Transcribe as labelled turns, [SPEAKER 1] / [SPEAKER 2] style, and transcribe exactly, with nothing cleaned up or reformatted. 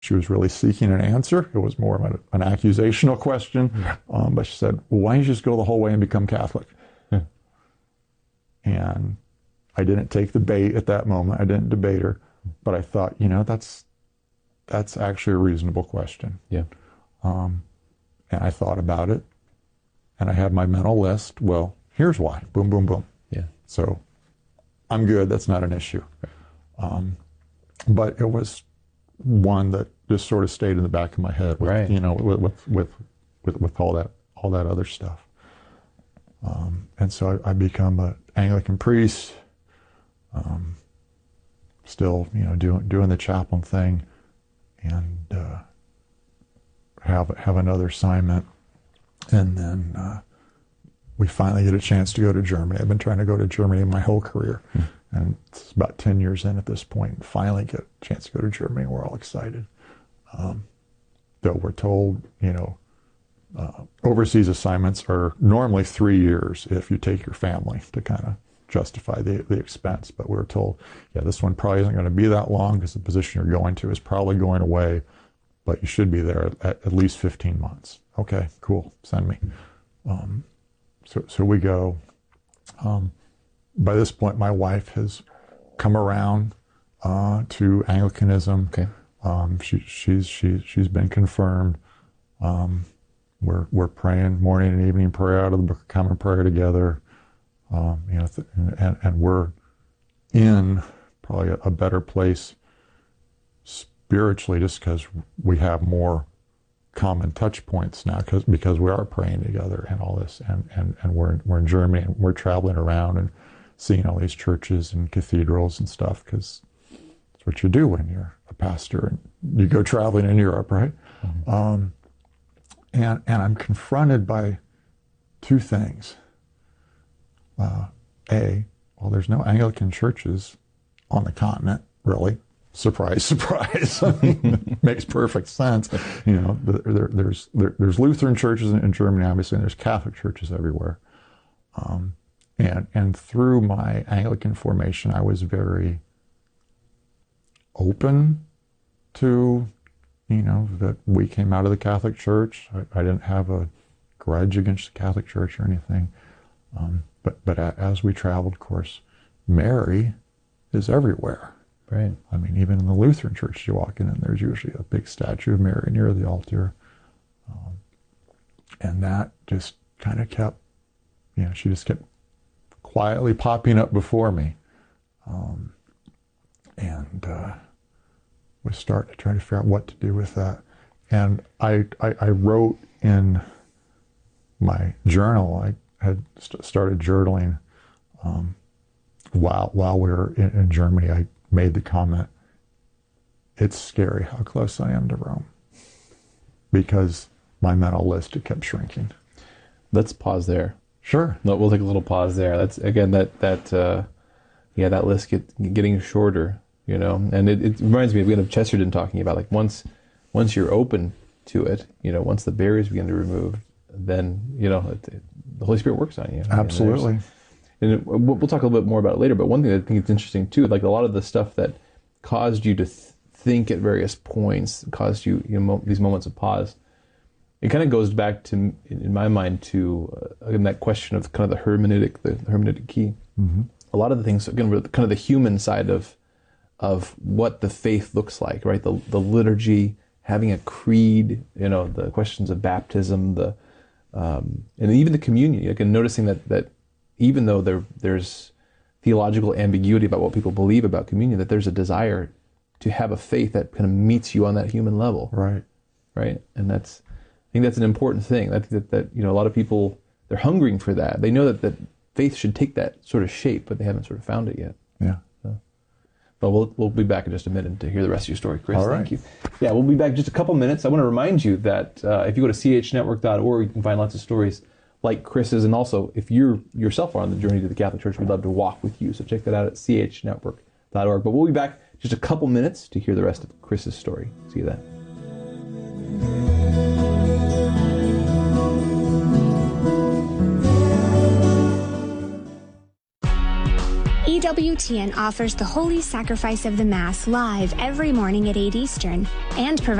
[SPEAKER 1] she was really seeking an answer. It was more of an, an accusational question. Um, but she said, well, why don't you just go the whole way and become Catholic?
[SPEAKER 2] Yeah.
[SPEAKER 1] And I didn't take the bait at that moment. I didn't debate her. But I thought, you know, that's that's actually a reasonable question.
[SPEAKER 2] Yeah.
[SPEAKER 1] Um, and I thought about it. And I had my mental list. Well, here's why. Boom, boom, boom.
[SPEAKER 2] Yeah.
[SPEAKER 1] So I'm good. That's not an issue. Um, but it was one that just sort of stayed in the back of my head. With,
[SPEAKER 2] Right.
[SPEAKER 1] You know, with with, with with with all that all that other stuff. Um, and so I, I become an Anglican priest. Um, still, you know, doing doing the chaplain thing, and uh, have have another assignment, and then uh, we finally get a chance to go to Germany. I've been trying to go to Germany my whole career, mm. and it's about ten years in at this point. And finally get a chance to go to Germany. We're all excited, um, though we're told, you know, uh, overseas assignments are normally three years if you take your family to kind of justify the, the expense. But we were told, yeah, this one probably isn't going to be that long because the position you're going to is probably going away, but you should be there at at least fifteen months. Okay, cool, send me. Um, so, so we go. Um, by this point, my wife has come around uh, to Anglicanism.
[SPEAKER 2] Okay.
[SPEAKER 1] Um, she, she's she, she's been confirmed. Um, we're we're praying morning and evening prayer out of the Book of Common Prayer together. Um, you know, th- and, and we're in probably a, a better place spiritually just because we have more common touch points now, because because we are praying together and all this, and, and, and we're we're in Germany and we're traveling around and seeing all these churches and cathedrals and stuff, because that's what you do when you're a pastor and you go traveling in Europe, right? Mm-hmm. Um, and and I'm confronted by two things. Uh, a, well, there's no Anglican churches on the continent, really. Surprise, surprise. I mean, it makes perfect sense. You know, there, there's there, there's Lutheran churches in, in Germany, obviously, and there's Catholic churches everywhere. Um, and and through my Anglican formation, I was very open to, you know, that we came out of the Catholic Church. I, I didn't have a grudge against the Catholic Church or anything. Um, but but as we traveled, of course, Mary is everywhere.
[SPEAKER 2] Right.
[SPEAKER 1] I mean, even in the Lutheran church you walk in, and there's usually a big statue of Mary near the altar. Um, and that just kind of kept, you know, she just kept quietly popping up before me. Um, and uh, was starting to try to figure out what to do with that. And I, I, I wrote in my journal, I had st- started journaling um, while while we were in, in Germany. I made the comment, it's scary how close I am to Rome, because my mental list, it kept shrinking.
[SPEAKER 2] Let's pause there.
[SPEAKER 1] Sure.
[SPEAKER 2] No, we'll take a little pause there. That's, again, that, that uh, yeah, that list get, getting shorter, you know, and it, it reminds me again of Chesterton talking about, like, once once you're open to it, you know, once the barriers begin to remove, then, you know, it, it, the Holy Spirit works on you.
[SPEAKER 1] Absolutely.
[SPEAKER 2] And it, we'll talk a little bit more about it later, but one thing I think it's interesting too, like a lot of the stuff that caused you to th- think at various points, caused you, you know, mo- these moments of pause, it kind of goes back to, in my mind, to uh, again, that question of kind of the hermeneutic, the hermeneutic key.
[SPEAKER 1] Mm-hmm.
[SPEAKER 2] A lot of the things, again, kind of the human side of of what the faith looks like, right? The the liturgy, having a creed, you know, the questions of baptism, the um, and even the communion. Like, and noticing that that even though there there's theological ambiguity about what people believe about communion, that there's a desire to have a faith that kind of meets you on that human level,
[SPEAKER 1] Right.
[SPEAKER 2] right? And that's, I think that's an important thing. I think that, that you know, a lot of people, they're hungering for that. They know that that faith should take that sort of shape, but they haven't sort of found it yet.
[SPEAKER 1] Yeah.
[SPEAKER 2] So, but we'll we'll be back in just a minute to hear the rest of your story, Chris.
[SPEAKER 1] All right.
[SPEAKER 2] Thank you. Yeah, we'll be back in just a couple minutes. I want to remind you that uh, if you go to c h network dot org, you can find lots of stories like Chris's, and also if you yourself are on the journey to the Catholic Church, we'd love to walk with you. So check that out at c h network dot org. But we'll be back just a couple minutes to hear the rest of Chris's story. See you then.
[SPEAKER 3] E W W T N offers the Holy Sacrifice of the Mass live every morning at eight Eastern and provides